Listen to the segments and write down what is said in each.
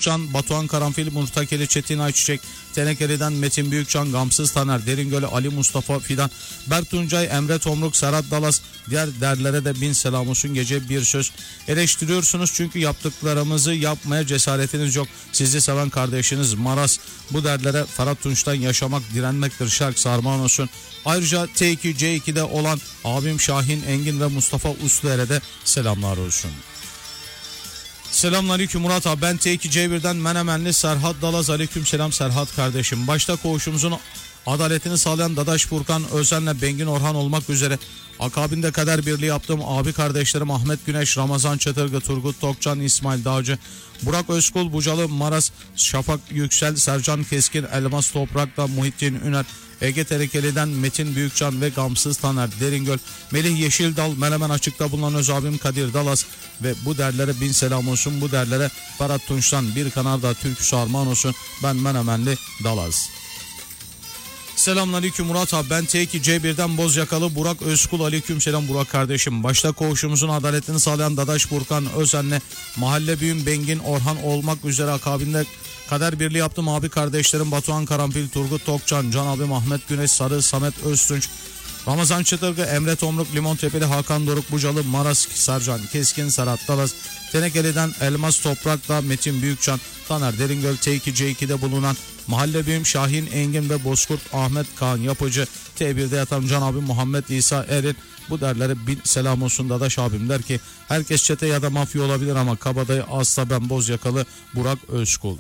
Tokcan, Batuhan Karanfil, Murtakeli, Çetin Ayçiçek, Tenekeli'den Metin Büyükcan, Gamsız Taner, Deringöl'e Ali Mustafa Fidan, Berk Tuncay, Emre Tomruk, Serhat Dalas, diğer derlere de bin selam olsun. Gece bir söz eleştiriyorsunuz çünkü yaptıklarımızı yapmaya cesaretiniz yok. Sizi seven kardeşiniz Maras. Bu derlere Ferhat Tunç'tan yaşamak direnmektir şarkısı armağan olsun. Ayrıca T2 C2'de olan abim Şahin Engin ve Mustafa Usluer'e de selamlar olsun. Selamünaleyküm Murat abi, ben T2 C1'den Menemenli Serhat Dalaz. Aleyküm selam Serhat kardeşim. Başta koğuşumuzun adaletini sağlayan Dadaş Furkan Özen'le Bengin Orhan olmak üzere akabinde kader birliği yaptığım abi kardeşlerim Ahmet Güneş, Ramazan Çatırgı, Turgut Tokcan, İsmail Dağcı, Burak Özkul, Bucalı Maras, Şafak Yüksel, Sercan Keskin, Elmas Toprak'ta Muhittin Üner, Ege Terekeli'den Metin Büyükcan ve Gamsız Taner, Deringöl, Melih Yeşildal, Menemen Açık'ta bulunan öz abim Kadir Dalas ve bu derlere bin selam olsun. Bu derlere Ferhat Tunç'tan bir kanarda türküsü armağan olsun. Ben Menemenli Dalaz. Selamünaleyküm Murat abi, ben T2 C1'den Bozyakalı Burak Özkul. Aleyküm selam Burak kardeşim. Başta koğuşumuzun adaletini sağlayan Dadaş Furkan Özen'le mahalle büyüğüm Bengin Orhan olmak üzere akabinde kader birliği yaptım abi kardeşlerim Batuhan Karanfil, Turgut Tokcan, Can abi Ahmet Güneş, Sarı Samet Öztunç, Ramazan Çıtırgı, Emre Tomruk, Limon Tepeli, Hakan Doruk, Bucalı, Maras, Sercan Keskin, Serhat Dalas, Tenekeli'den Elmas Toprak'ta Metin Büyükcan, Taner, Deringöl, T2 C2'de bulunan mahalle büyüğüm Şahin Engin ve Bozkurt Ahmet Kaan Yapıcı, T1'de yatan Can abi Muhammed İsa Erin. Bu derlere bin selam olsun. Dadaş abim der ki herkes çete ya da mafya olabilir ama kabadayı asla ben Bozyakalı Burak Özkul.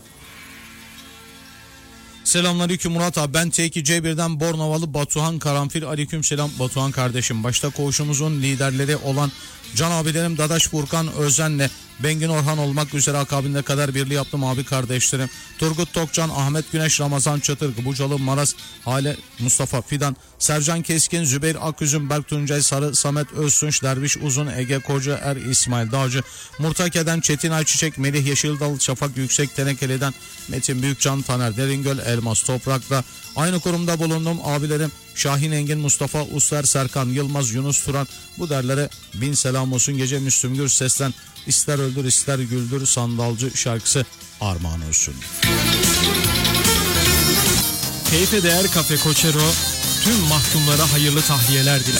Selamünaleyküm Murat abi, ben T2 C1'den Bornovalı Batuhan Karanfil. Aleyküm selam Batuhan kardeşim. Başta koğuşumuzun liderleri olan Can abilerim Dadaş Furkan Özen'le Bengin Orhan olmak üzere akabinde kader birliği yaptım abi kardeşlerim Turgut Tokcan, Ahmet Güneş, Ramazan Çatırgı, Bucalı Maras, Hale Mustafa Fidan, Sercan Keskin, Zübeyir Aküzüm, Berk Tuncay, Sarı Samet Öztunç, Derviş Uzun, Ege Koca Er, İsmail Dağcı, Murtake'den Çetin Ayçiçek, Melih Yeşildal, Şafak Yüksek, Tenekeli'den Metin Büyükcan, Taner, Deringöl, Elmas Toprak'la aynı kurumda bulundum abilerim Şahin Engin, Mustafa Usler, Serkan Yılmaz, Yunus Turan. Bu derlere bin selam olsun. Gece Müslüm Gürses'ten ister öldür ister güldür sandalcı şarkısı armağan olsun. Keyfe değer Kafe Koçero tüm mahkumlara hayırlı tahliyeler diler.